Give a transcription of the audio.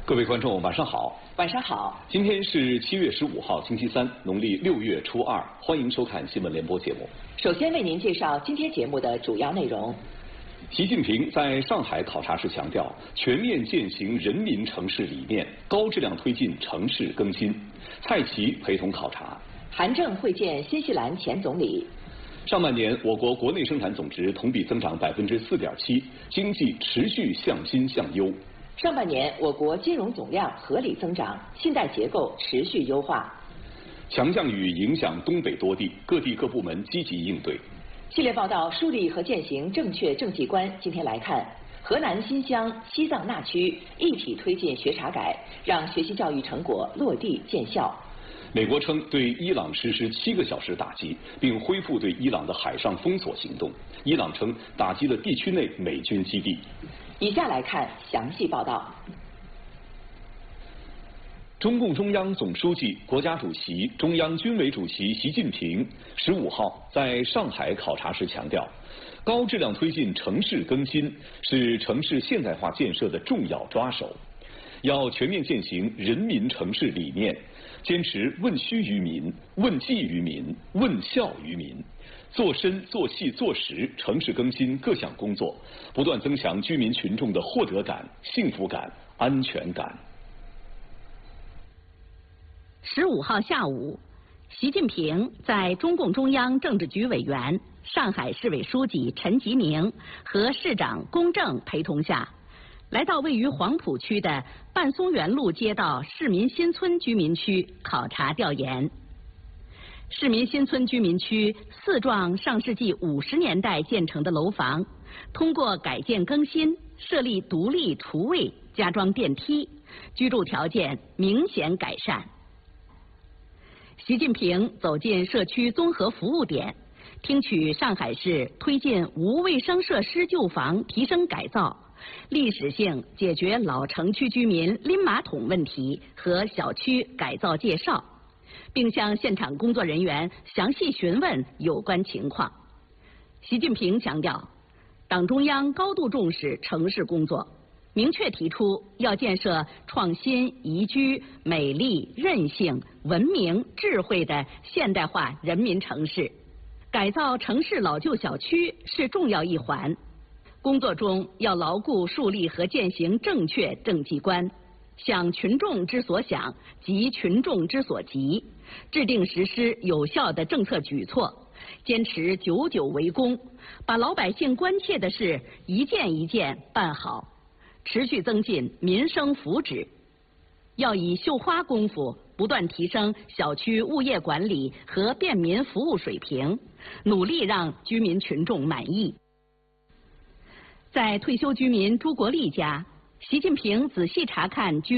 各位观众，晚上好。 晚上好。 今天是7月15号，星期三，农历6月初2。欢迎收看新闻联播节目。 首先为您介绍今天节目的主要内容。 习近平在上海考察时强调，全面践行人民城市理念，高质量推进城市更新。蔡奇陪同考察。 韩正会见新西兰前总理。 上半年，我国国内生产总值同比增长4.7%，经济持续向新向优。 上半年，我国金融总量合理增长，信贷结构持续优化。 强降雨影响东北多地，各地各部门积极应对。 系列报道树立和践行正确政绩观。今天来看，河南新乡、西藏那区一体推进学查改，让学习教育成果落地见效。 美国称对伊朗实施7个小时打击，并恢复对伊朗的海上封锁行动。伊朗称打击了地区内美军基地。 以下来看详细报道。 中共中央总书记、国家主席、中央军委主席习近平15号在上海考察时强调，高质量推进城市更新是城市现代化建设的重要抓手，要全面践行人民城市理念，坚持问需于民、问计于民、问效于民，做深、做细、做实城市更新各项工作，不断增强居民群众的获得感、幸福感、安全感。 15号下午，习近平在中共中央政治局委员、上海市委书记陈吉宁和市长龚正陪同下，来到位于黄浦区的半松园路街道市民新村居民区考察调研。市民新村居民区4幢上世纪50年代建成的楼房，通过改建更新，设立独立厨卫，加装电梯，居住条件明显改善。习近平走进社区综合服务点，听取上海市推进无卫生设施旧房提升改造、历史性解决老城区居民拎马桶问题和小区改造介绍，并向现场工作人员详细询问有关情况。习近平强调，党中央高度重视城市工作，明确提出要建设创新、宜居、美丽、韧性、文明、智慧的现代化人民城市，改造城市老旧小区是重要一环。工作中要牢固树立和践行正确政绩观，想群众之所想，急群众之所急，制定实施有效的政策举措，坚持久久为功，把老百姓关切的事一件一件办好，持续增进民生福祉。要以绣花功夫不断提升小区物业管理和便民服务水平，努力让居民群众满意。在退休居民朱国立家，习近平仔细查看居